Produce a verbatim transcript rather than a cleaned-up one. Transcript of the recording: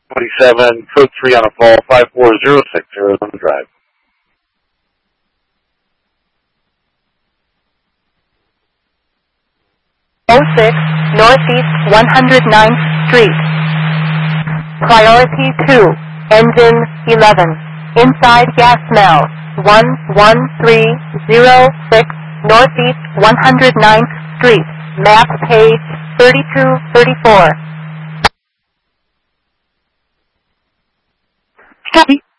twenty-seven, code three on a fall, five four zero six, Arizona Drive. oh six, Northeast one hundred ninth Street. Priority two, engine eleven. Inside gas smell, one one three zero six, Northeast one hundred ninth Street. Map page thirty-two thirty-four. Copy.